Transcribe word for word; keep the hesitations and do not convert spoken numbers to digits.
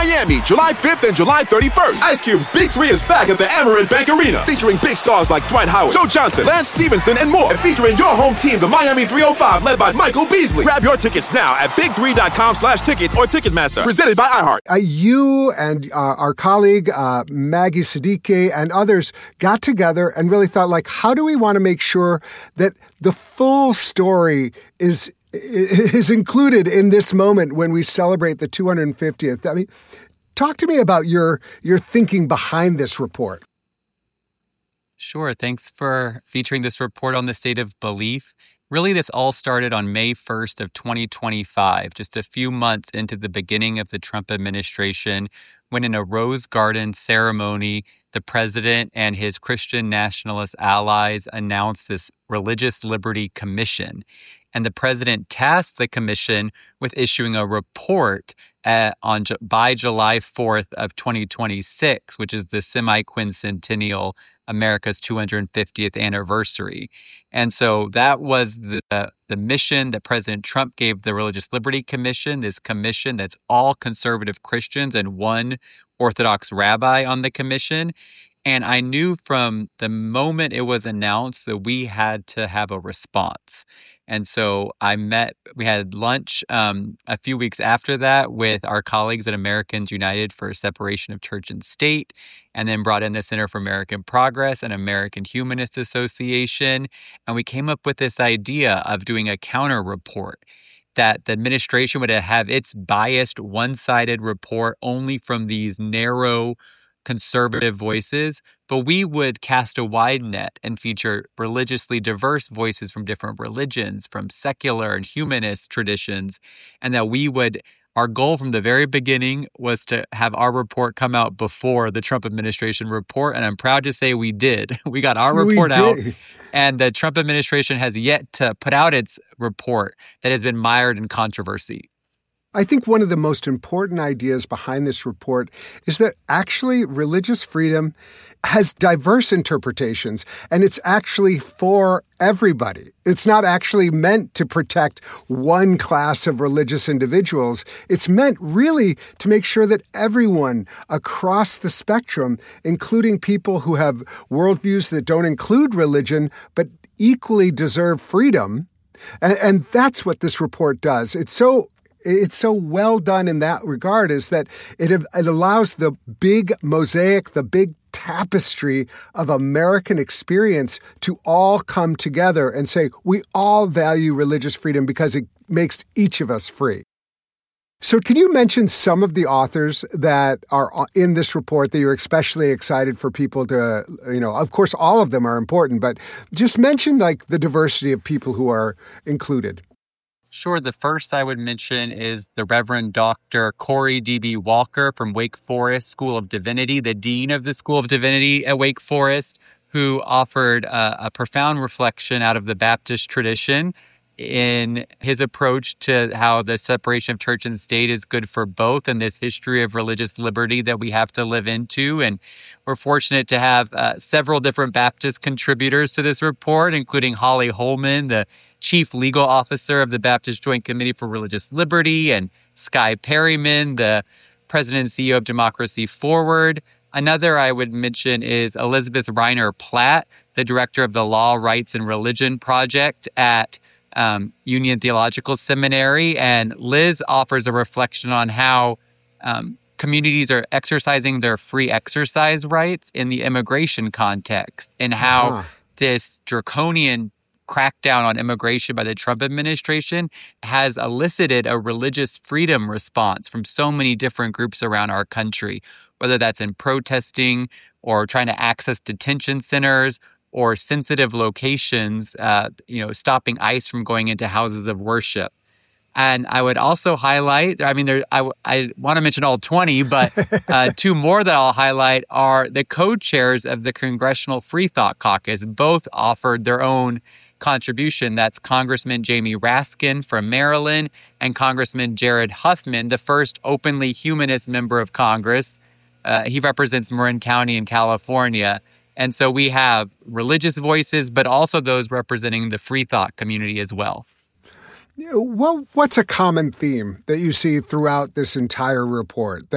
Miami, July fifth and July thirty-first. Ice Cube's Big Three is back at the Amerant Bank Arena, featuring big stars like Dwight Howard, Joe Johnson, Lance Stevenson, and more. And featuring your home team, the Miami three oh five, led by Michael Beasley. Grab your tickets now at big three dot com slash tickets or Ticketmaster. Presented by iHeart. Uh, you and uh, our colleague, uh, Maggie Siddiqui, and others got together and really thought, like, how do we want to make sure that the full story is is included in this moment when we celebrate the two hundred fiftieth? I mean, talk to me about your your thinking behind this report. Sure. Thanks for featuring this report on the state of belief. Really, this all started on May first of twenty twenty-five, just a few months into the beginning of the Trump administration, when in a Rose Garden ceremony, the president and his Christian nationalist allies announced this Religious Liberty Commission. And the president tasked the commission with issuing a report uh, on by July fourth of twenty twenty-six, which is the semi-quincentennial America's two hundred fiftieth anniversary. And so that was the uh, the mission that President Trump gave the Religious Liberty Commission, this commission that's all conservative Christians and one Orthodox rabbi on the commission. And I knew from the moment it was announced that we had to have a response. And so I met, we had lunch um, a few weeks after that with our colleagues at Americans United for Separation of Church and State, and then brought in the Center for American Progress and American Humanist Association. And we came up with this idea of doing a counter report, that the administration would have its biased, one-sided report only from these narrow conservative voices, but we would cast a wide net and feature religiously diverse voices from different religions, from secular and humanist traditions, and that we would, our goal from the very beginning was to have our report come out before the Trump administration report, and I'm proud to say we did. We got our report out, and the Trump administration has yet to put out its report that has been mired in controversy. I think one of the most important ideas behind this report is that actually religious freedom has diverse interpretations, and it's actually for everybody. It's not actually meant to protect one class of religious individuals. It's meant really to make sure that everyone across the spectrum, including people who have worldviews that don't include religion, but equally deserve freedom. And, and that's what this report does. It's so It's so well done in that regard, is that it, it allows the big mosaic, the big tapestry of American experience to all come together and say, we all value religious freedom because it makes each of us free. So can you mention some of the authors that are in this report that you're especially excited for people to, you know, of course, all of them are important, but just mention like the diversity of people who are included. Sure. The first I would mention is the Reverend Doctor Corey D B. Walker from Wake Forest School of Divinity, the Dean of the School of Divinity at Wake Forest, who offered a, a profound reflection out of the Baptist tradition in his approach to how the separation of church and state is good for both, and this history of religious liberty that we have to live into. And we're fortunate to have uh, several different Baptist contributors to this report, including Holly Holman, the Chief Legal Officer of the Baptist Joint Committee for Religious Liberty, and Sky Perryman, the President and C E O of Democracy Forward. Another I would mention is Elizabeth Reiner Platt, the Director of the Law, Rights, and Religion Project at um, Union Theological Seminary. And Liz offers a reflection on how um, communities are exercising their free exercise rights in the immigration context, and how uh-huh. this draconian crackdown on immigration by the Trump administration has elicited a religious freedom response from so many different groups around our country, whether that's in protesting or trying to access detention centers or sensitive locations, uh, you know, stopping ICE from going into houses of worship. And I would also highlight, I mean, there, I, I want to mention all twenty, but uh, two more that I'll highlight are the co-chairs of the Congressional Free Thought Caucus. Both offered their own contribution. That's Congressman Jamie Raskin from Maryland and Congressman Jared Huffman, the first openly humanist member of Congress. Uh, he represents Marin County in California. And so we have religious voices, but also those representing the free thought community as well. Well, what's a common theme that you see throughout this entire report